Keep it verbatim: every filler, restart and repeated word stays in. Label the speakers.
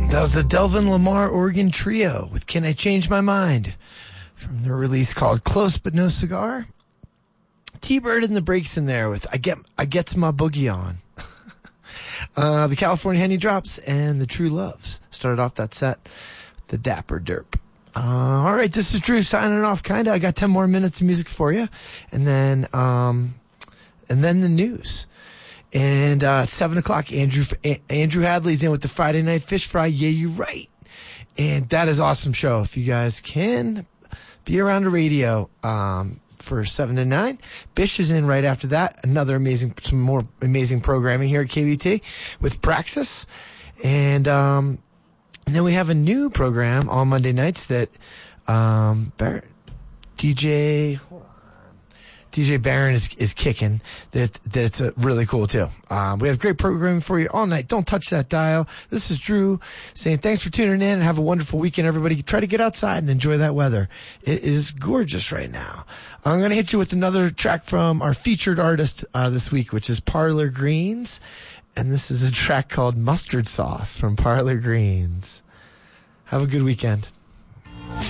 Speaker 1: That was the Delvin Lamar Organ Trio with Can I Change My Mind from their release called Close But No Cigar. T-Bird and the Breaks in there with I Get I Gets My Boogie On. uh, the California Henny Drops and the True Loves started off that set with the Dapper Derp. Uh, all right, this is Drew signing off. Kinda. I got ten more minutes of music for you, and then um, and then the news. And uh, at seven o'clock, Andrew A- Andrew Hadley's in with the Friday Night Fish Fry. Yeah, you're right. And that is an awesome show. If you guys can be around the radio um, for seven to nine, Bish is in right after that. Another amazing, some more amazing programming here at K B T with Praxis. And, um, and then we have a new program on Monday nights that um, Bar- D J... Hold on. D J Barron is, is kicking. That that's uh, really cool too. Um, we have great programming for you all night. Don't touch that dial. This is Drew saying thanks for tuning in and have a wonderful weekend, everybody. Try to get outside and enjoy that weather. It is gorgeous right now. I'm going to hit you with another track from our featured artist uh, this week, which is Parlor Greens. And this is a track called Mustard Sauce from Parlor Greens. Have a good weekend.